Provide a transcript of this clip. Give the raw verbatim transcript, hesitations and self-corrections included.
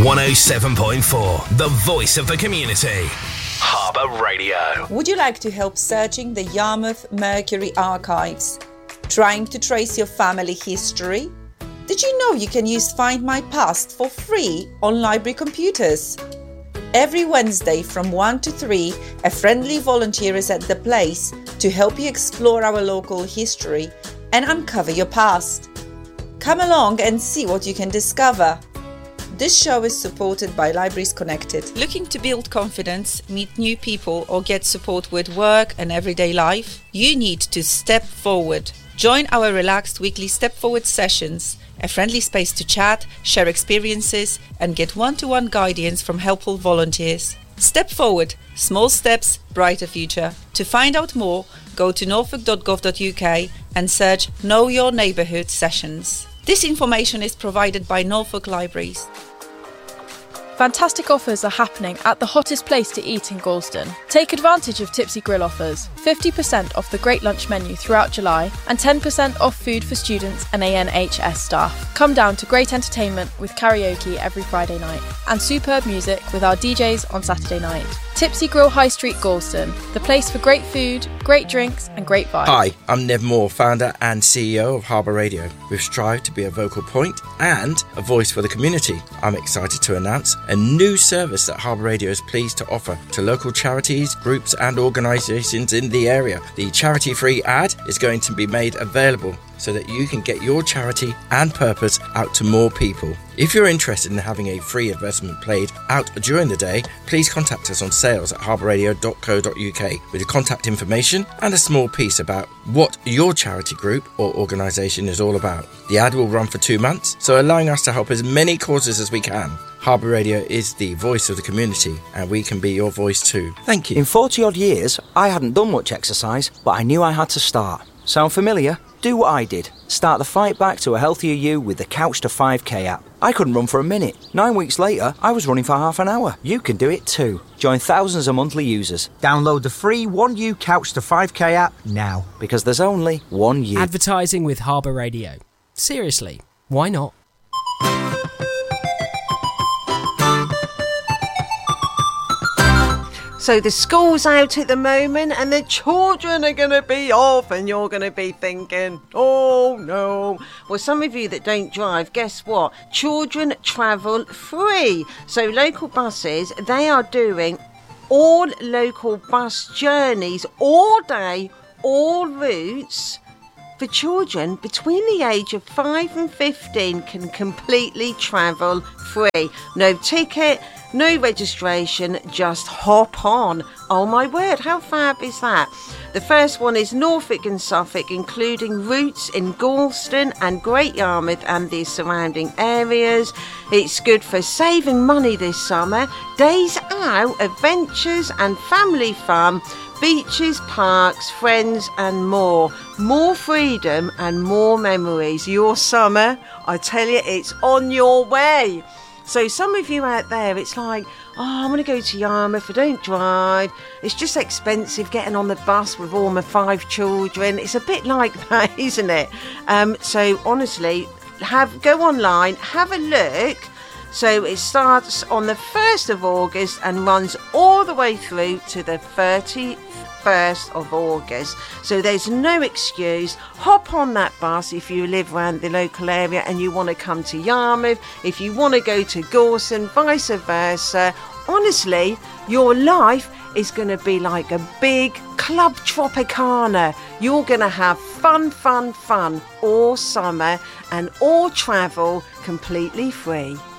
one oh seven point four, the voice of the community. Harbour Radio. Would you like to help searching the Yarmouth Mercury archives? Trying to trace your family history? Did you know you can use Find My Past for free on library computers? Every Wednesday from one to three, a friendly volunteer is at the place to help you explore our local history and uncover your past. Come along and see what you can discover. This show is supported by Libraries Connected. Looking to build confidence, meet new people or get support with work and everyday life? You need to step forward. Join our relaxed weekly Step Forward sessions, a friendly space to chat, share experiences and get one-to-one guidance from helpful volunteers. Step Forward, small steps, brighter future. To find out more, go to norfolk dot gov dot U K and search Know Your Neighbourhood sessions. This information is provided by Norfolk Libraries. Fantastic offers are happening at the hottest place to eat in Galston. Take advantage of Tipsy Grill offers. fifty percent off the Great Lunch menu throughout July and ten percent off food for students and A N H S staff. Come down to great entertainment with karaoke every Friday night and superb music with our D Js on Saturday night. Tipsy Grill High Street Galston, the place for great food, great drinks and great vibes. Hi, I'm Nev Moore, founder and C E O of Harbour Radio. We've strived to be a vocal point and a voice for the community. I'm excited to announce a new service that Harbour Radio is pleased to offer to local charities, groups and organisations in the area. The charity-free ad is going to be made available so that you can get your charity and purpose out to more people. If you're interested in having a free advertisement played out during the day, please contact us on sales at harbour radio dot co dot U K with your contact information and a small piece about what your charity group or organisation is all about. The ad will run for two months, so allowing us to help as many causes as we can. Harbour Radio is the voice of the community and we can be your voice too. Thank you. In forty odd years, I hadn't done much exercise, but I knew I had to start. Sound familiar? Do what I did. Start the fight back to a healthier you with the Couch to five K app. I couldn't run for a minute. Nine weeks later, I was running for half an hour. You can do it too. Join thousands of monthly users. Download the free one U Couch to five K app now. Because there's only one you. Advertising with Harbour Radio. Seriously, why not? So the school's out at the moment and the children are going to be off and you're going to be thinking, oh no. Well, some of you that don't drive, guess what? Children travel free. So local buses, they are doing all local bus journeys all day, all routes. For children between the age of five and fifteen can completely travel free. No ticket, no registration, just hop on. Oh my word, how fab is that? The first one is Norfolk and Suffolk, including routes in Galston and Great Yarmouth and the surrounding areas. It's good for saving money this summer. Days out, adventures and family fun. Beaches, parks, friends and more. More freedom and more memories. Your summer, I tell you, it's on your way. So some of you out there, it's like, oh, I'm going to go to Yarmouth, I don't drive. It's just expensive getting on the bus with all my five children. It's a bit like that, isn't it? Um, so honestly, have go online, have a look. So it starts on the first of August and runs all the way through to the thirty-first of August. So there's no excuse. Hop on that bus if you live around the local area and you want to come to Yarmouth. If you want to go to Galston, vice versa. Honestly, your life is going to be like a big Club Tropicana. You're going to have fun, fun, fun all summer and all travel completely free.